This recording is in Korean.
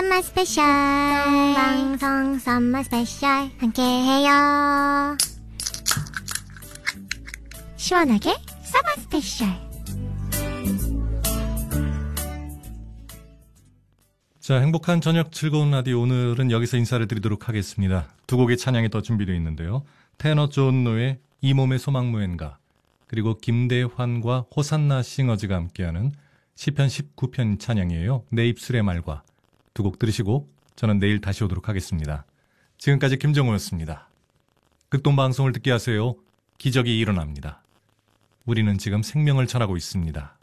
썸머 스페셜 방송 썸머 스페셜 함께해요. 시원하게 썸머 스페셜. 자, 행복한 저녁 즐거운 라디오, 오늘은 여기서 인사를 드리도록 하겠습니다. 두 곡의 찬양이 더 준비되어 있는데요. 테너 존 노의 이 몸의 소망무엔가, 그리고 김대환과 호산나 싱어즈가 함께하는 시편 19편 찬양이에요. 내 입술의 말과. 두 곡 들으시고 저는 내일 다시 오도록 하겠습니다. 지금까지 김정우였습니다. 극동방송을 듣게 하세요. 기적이 일어납니다. 우리는 지금 생명을 전하고 있습니다.